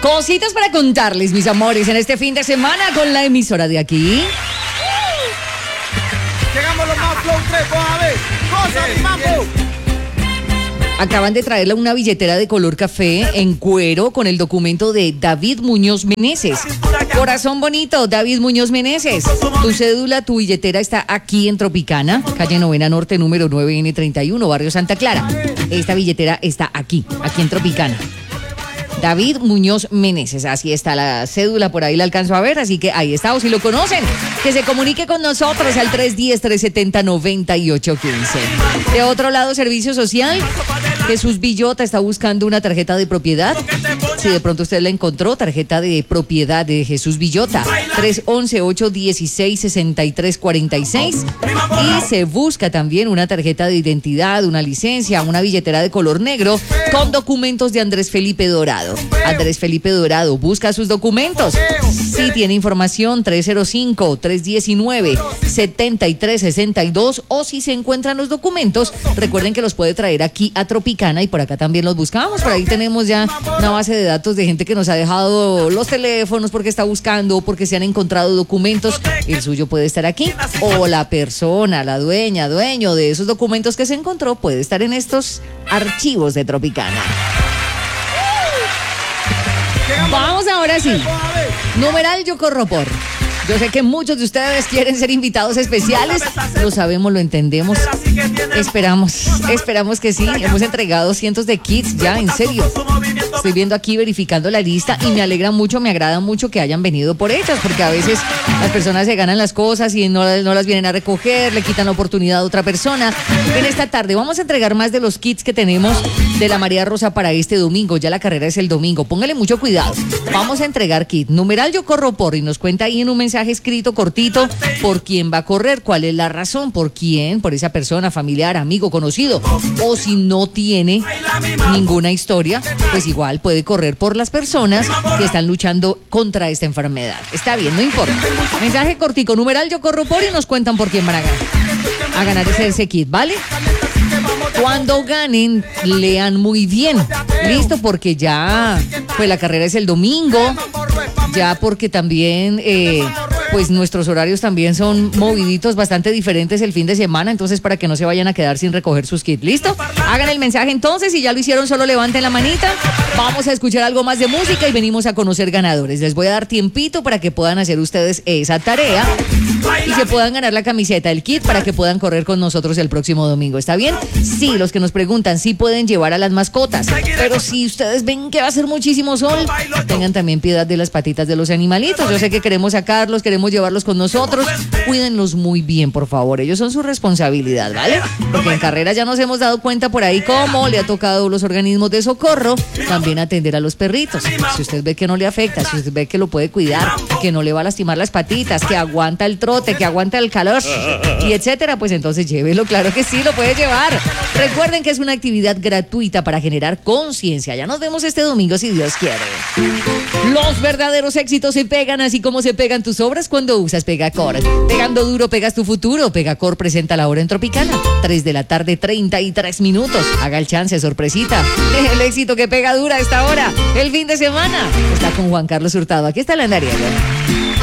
Cositas para contarles, mis amores, en este fin de semana con la emisora de aquí. Llegamos los más flow 3, a ver. Cosa mi mambo. Acaban de traerle una billetera de color café en cuero con el documento de David Muñoz Meneses. Corazón bonito, David Muñoz Meneses. Tu cédula, tu billetera está aquí en Tropicana, calle Novena Norte, número 9N31, barrio Santa Clara. Esta billetera está aquí en Tropicana. David Muñoz Meneses, así está la cédula, por ahí la alcanzo a ver, así que ahí está, o si lo conocen, que se comunique con nosotros al 310-370-9815. De otro lado, Servicio Social, Jesús Villota está buscando una tarjeta de propiedad. Si de pronto usted la encontró, tarjeta de propiedad de Jesús Villota, 311-816-6346. Y se busca también una tarjeta de identidad, una licencia, una billetera de color negro con documentos de Andrés Felipe Dorado. Andrés Felipe Dorado busca sus documentos. Si tiene información, 305-319-7362, o si se encuentran los documentos, recuerden que los puede traer aquí a Tropicana y por acá también los buscamos. Por ahí tenemos ya una base de datos de gente que nos ha dejado los teléfonos porque está buscando o porque se han encontrado documentos. El suyo puede estar aquí, o la persona, la dueño de esos documentos que se encontró puede estar en estos archivos de Tropicana. Vamos ahora sí. Numeral Yo Corro Por. Yo sé que muchos de ustedes quieren ser invitados especiales. Lo sabemos, lo entendemos. Esperamos que sí. Hemos entregado cientos de kits ya, en serio. Estoy viendo aquí, verificando la lista, y me alegra mucho, me agrada mucho que hayan venido por ellas, porque a veces las personas se ganan las cosas y no las vienen a recoger, le quitan la oportunidad a otra persona. En esta tarde vamos a entregar más de los kits que tenemos de la María Rosa para este domingo. Ya la carrera es el domingo, póngale mucho cuidado. Vamos a entregar kit. Numeral Yo Corro Por, y nos cuenta ahí en un mensaje escrito cortito por quién va a correr, cuál es la razón, por quién, por esa persona, familiar, amigo, conocido. O si no tiene ninguna historia, pues igual puede correr por las personas que están luchando contra esta enfermedad. Está bien, no importa. Mensaje cortico, numeral Yo Corro Por, y nos cuentan por quién van a ganar ese kit, ¿vale? Cuando ganen, lean muy bien. Listo, porque ya pues la carrera es el domingo. Ya porque también pues nuestros horarios también son moviditos, bastante diferentes el fin de semana, entonces para que no se vayan a quedar sin recoger sus kits. ¿Listo? Hagan el mensaje entonces, si ya lo hicieron, solo levanten la manita. Vamos a escuchar algo más de música y venimos a conocer ganadores. Les voy a dar tiempito para que puedan hacer ustedes esa tarea y se puedan ganar la camiseta, el kit, para que puedan correr con nosotros el próximo domingo. ¿Está bien? Sí, los que nos preguntan, sí pueden llevar a las mascotas, pero si ustedes ven que va a ser muchísimo sol, tengan también piedad de las patitas de los animalitos. Yo sé que queremos sacarlos, queremos llevarlos con nosotros. Cuídenlos muy bien, por favor. Ellos son su responsabilidad, ¿vale? Porque en carrera ya nos hemos dado cuenta por ahí cómo le ha tocado a los organismos de socorro también atender a los perritos. Si usted ve que no le afecta, si usted ve que lo puede cuidar, que no le va a lastimar las patitas, que aguanta el trote, que aguanta el calor y etcétera, pues entonces llévelo. Claro que sí, lo puede llevar. Recuerden que es una actividad gratuita para generar conciencia. Ya nos vemos este domingo, si Dios quiere. Los verdaderos éxitos se pegan así como se pegan tus obras cuando usas Pegacor. Pegando duro, pegas tu futuro. Pegacor presenta la hora en Tropicana. 3 de la tarde, 33 minutos. Haga el chance, sorpresita. El éxito que pega dura a esta hora. El fin de semana. Está con Juan Carlos Hurtado. Aquí está la Andariega.